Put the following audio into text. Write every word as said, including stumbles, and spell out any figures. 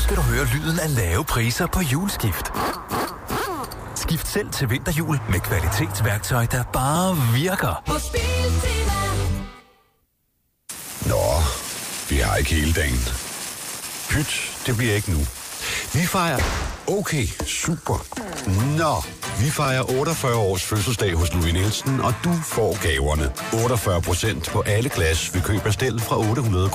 skal du høre lyden af lave priser på juleskift. Skift selv til vinterjul med kvalitetsværktøj, der bare virker. På Biltema. Nå, vi har ikke hele dagen. Pyt, det bliver ikke nu. Vi fejrer... Okay, super. Nå, vi fejrer otteogfyrre års fødselsdag hos Louis Nielsen, og du får gaverne. otteogfyrre procent på alle glas ved køb af stel fra otte hundrede